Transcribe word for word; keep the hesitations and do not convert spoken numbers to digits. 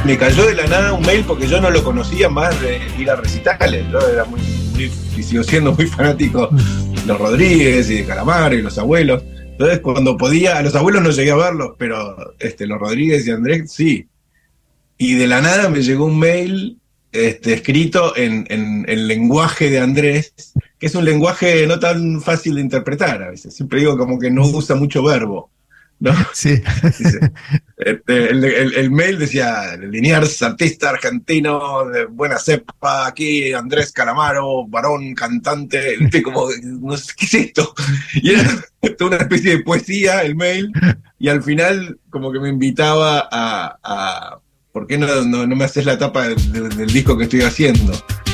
me cayó de la nada un mail porque yo no lo conocía más de ir a recitales. Yo era muy, muy y sigo siendo muy fanático de los Rodríguez y de Calamaro y los abuelos. Entonces, cuando podía, a los abuelos no llegué a verlos, pero este, los Rodríguez y Andrés sí. Y de la nada me llegó un mail este, escrito en, en, en lenguaje de Andrés, que es un lenguaje no tan fácil de interpretar a veces. Siempre digo como que no usa mucho verbo, ¿no? Sí. Dice, este, el, el, el mail decía, Liniers, artista argentino de buena cepa, aquí Andrés Calamaro, varón, cantante, ¿viste? Como, no sé, ¿qué es esto? Y era una especie de poesía el mail, y al final como que me invitaba a, a ¿por qué no, no, no me haces la tapa de, de, del disco que estoy haciendo?